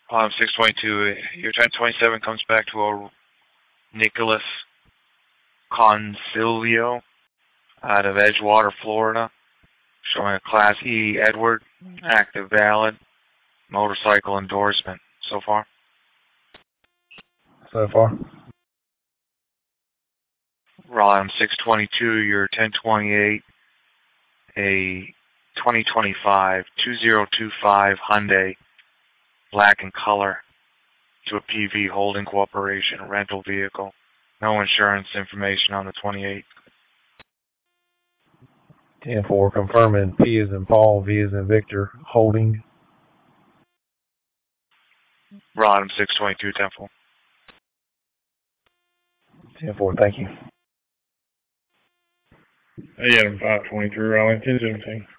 622. Your 1027 comes back to a Nicholas Consilio out of Edgewater, Florida, showing a Class E Edward, active valid, motorcycle endorsement. So far? So far. Raleigh 622, your 1028, a 2025 2025 Hyundai, black in color, to a PV Holding Corporation, rental vehicle. No insurance information on the 28. 10-4, confirming P as in Paul, V as in Victor, Holding. Raleigh 622, 10-4. 10-4, thank you. Adam 523, Raleigh 1017.